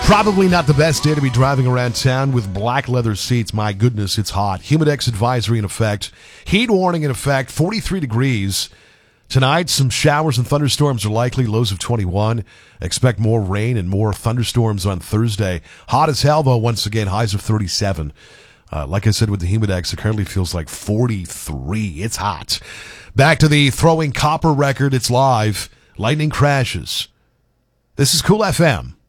Probably not the best day to be driving around town with black leather seats. My goodness, it's hot. Humidex advisory in effect. Heat warning in effect. 43 degrees. Tonight, some showers and thunderstorms are likely. Lows of 21. Expect more rain and more thunderstorms on Thursday. Hot as hell, though, once again. Highs of 37. Like I said with the Humidex, it currently feels like 43. It's hot. Back to the throwing copper record. It's live. Lightning crashes. This is Cool FM.